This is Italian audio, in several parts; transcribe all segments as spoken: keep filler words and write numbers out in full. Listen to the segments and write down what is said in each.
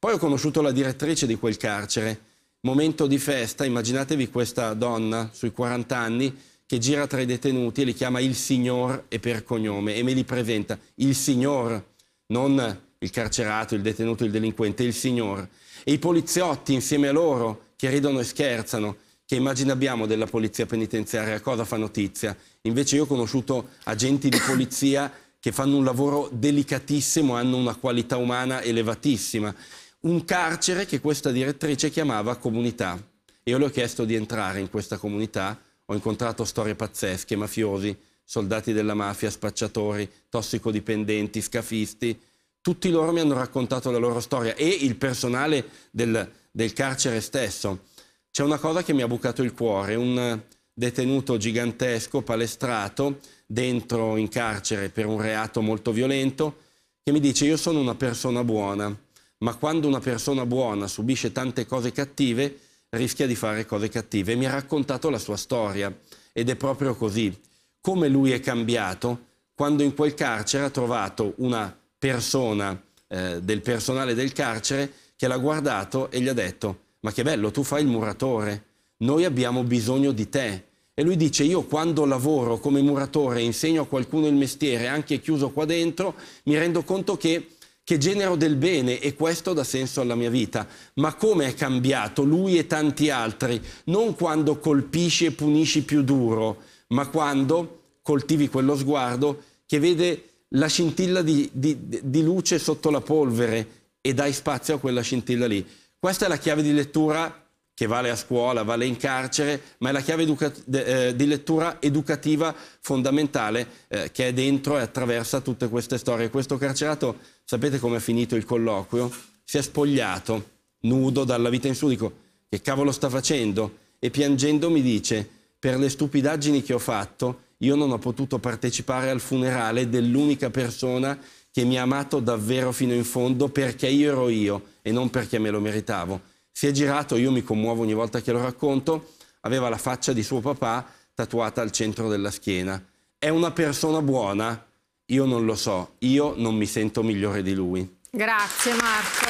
Poi ho conosciuto la direttrice di quel carcere. Momento di festa, immaginatevi questa donna sui quaranta anni che gira tra i detenuti e li chiama il signor e per cognome e me li presenta. Il signor, non il carcerato, il detenuto, il delinquente, il signor. E i poliziotti insieme a loro che ridono e scherzano. Che immagine abbiamo della polizia penitenziaria? Cosa fa notizia? Invece io ho conosciuto agenti di polizia che fanno un lavoro delicatissimo, hanno una qualità umana elevatissima. Un carcere che questa direttrice chiamava comunità. E io le ho chiesto di entrare in questa comunità, ho incontrato storie pazzesche, mafiosi, soldati della mafia, spacciatori, tossicodipendenti, scafisti. Tutti loro mi hanno raccontato la loro storia e il personale del, del carcere stesso. C'è una cosa che mi ha bucato il cuore, un detenuto gigantesco, palestrato, dentro in carcere per un reato molto violento, che mi dice: io sono una persona buona, ma quando una persona buona subisce tante cose cattive, rischia di fare cose cattive. E mi ha raccontato la sua storia, ed è proprio così. Come lui è cambiato quando in quel carcere ha trovato una persona eh, del personale del carcere che l'ha guardato e gli ha detto: ma che bello, tu fai il muratore, noi abbiamo bisogno di te. E lui dice: io quando lavoro come muratore e insegno a qualcuno il mestiere, anche chiuso qua dentro, mi rendo conto che, che genero del bene e questo dà senso alla mia vita. Ma come è cambiato lui e tanti altri? Non quando colpisci e punisci più duro, ma quando coltivi quello sguardo che vede la scintilla di, di, di luce sotto la polvere e dai spazio a quella scintilla lì. Questa è la chiave di lettura che vale a scuola, vale in carcere, ma è la chiave eh, di lettura educativa fondamentale eh, che è dentro e attraversa tutte queste storie. Questo carcerato, sapete come è finito il colloquio? Si è spogliato, nudo, dalla vita in su. Dico: che cavolo sta facendo? E piangendo mi dice: per le stupidaggini che ho fatto, io non ho potuto partecipare al funerale dell'unica persona che mi ha amato davvero fino in fondo, perché io ero io e non perché me lo meritavo. Si è girato, io mi commuovo ogni volta che lo racconto, aveva la faccia di suo papà tatuata al centro della schiena. È una persona buona? Io non lo so, io non mi sento migliore di lui. Grazie Marco,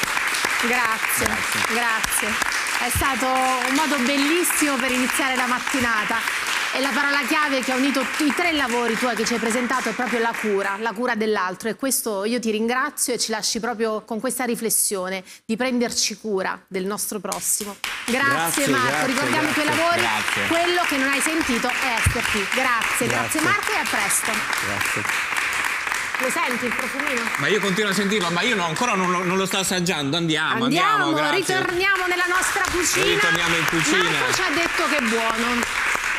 grazie, grazie, grazie. È stato un modo bellissimo per iniziare la mattinata. E la parola chiave che ha unito i tre lavori tuoi che ci hai presentato è proprio la cura, la cura dell'altro. E questo io ti ringrazio e ci lasci proprio con questa riflessione di prenderci cura del nostro prossimo. Grazie, grazie Marco, grazie, ricordiamo i tuoi lavori. Grazie. Quello che non hai sentito è Esther P. Grazie, grazie, grazie Marco e a presto. Grazie. Lo senti il profumino? Ma io continuo a sentirlo, ma io no, ancora non lo, non lo sto assaggiando. Andiamo, andiamo, andiamo ritorniamo nella nostra cucina. Noi ritorniamo in cucina. Marco ci ha detto che è buono.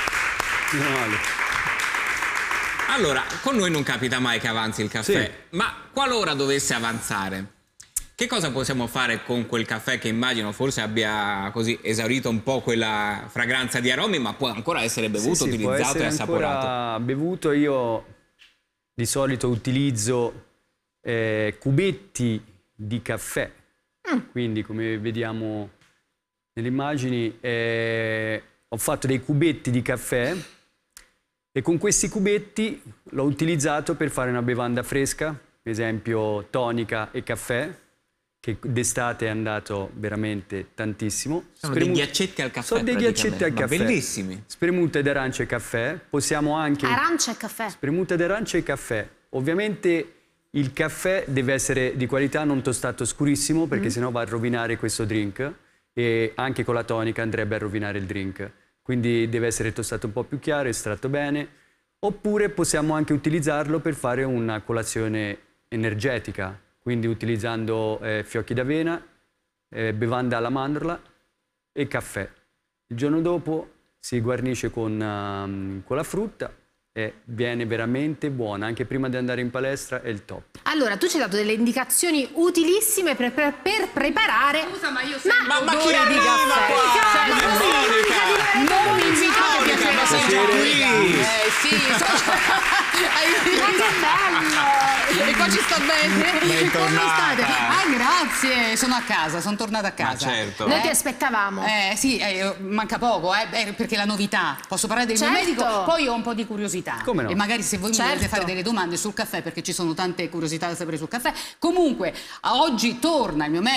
Allora, con noi non capita mai che avanzi il caffè, sì. Ma qualora dovesse avanzare, che cosa possiamo fare con quel caffè che immagino forse abbia così esaurito un po' quella fragranza di aromi, ma può ancora essere bevuto, sì, sì, utilizzato può essere e assaporato? Ancora bevuto. Io di solito utilizzo eh, cubetti di caffè, mm. quindi come vediamo nelle immagini eh, ho fatto dei cubetti di caffè. E con questi cubetti l'ho utilizzato per fare una bevanda fresca, per esempio tonica e caffè, che d'estate è andato veramente tantissimo. Sono Spremu... dei ghiaccetti al caffè. Sono dei ghiaccetti al caffè. Bellissimi. Spremute d'arancia e caffè. Possiamo anche... Arancia e caffè. Spremute d'arancia e caffè. Ovviamente il caffè deve essere di qualità, non tostato scurissimo, perché mm. sennò va a rovinare questo drink. E anche con la tonica andrebbe a rovinare il drink. Quindi deve essere tostato un po' più chiaro, estratto bene, oppure possiamo anche utilizzarlo per fare una colazione energetica, quindi utilizzando eh, fiocchi d'avena, eh, bevanda alla mandorla e caffè. Il giorno dopo si guarnisce con, um, con la frutta e viene veramente buona, anche prima di andare in palestra è il top. Allora, tu ci hai dato delle indicazioni utilissime per, per, per preparare... Scusa, ma io ma, ma, ma chi di arriva qua? Cioè, Ma Monica! Non mi invitate che ma sei già qui! Eh sì, ma che bello! E qua ci sta bene? Bentornata! Come state? Ah, grazie! Sono a casa, sono tornata a casa. Ma certo! Noi ti aspettavamo. Eh sì, eh, manca poco, eh, perché la novità. Posso parlare del certo. mio medico? Poi ho un po' di curiosità. Come no? E magari se voi certo. mi volete fare delle domande sul caffè, perché ci sono tante curiosità da sapere sul caffè. Comunque, oggi torna il mio medico